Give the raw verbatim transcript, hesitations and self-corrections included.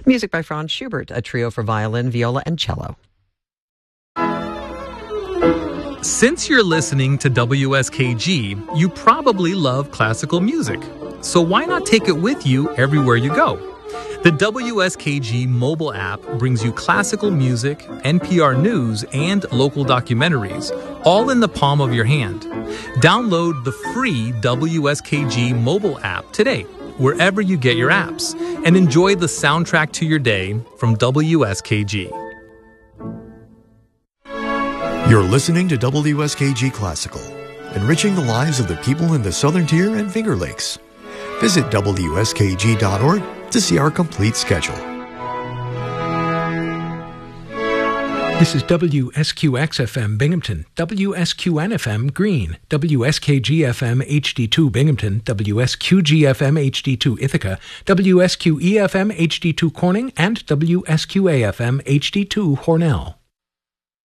Music by Franz Schubert, a trio for violin, viola, and cello. Since you're listening to W S K G, you probably love classical music. So why not take it with you everywhere you go? The W S K G mobile app brings you classical music, N P R news, and local documentaries, all in the palm of your hand. Download the free W S K G mobile app today, wherever you get your apps, and enjoy the soundtrack to your day from W S K G. You're listening to W S K G Classical, enriching the lives of the people in the Southern Tier and Finger Lakes. Visit W S K G dot org to see our complete schedule. This is W S Q X F M Binghamton, W S Q N F M Greene, W S K G F M H D two Binghamton, W S Q G F M H D two Ithaca, W S Q E F M H D two Corning, and W S Q A F M H D two Hornell.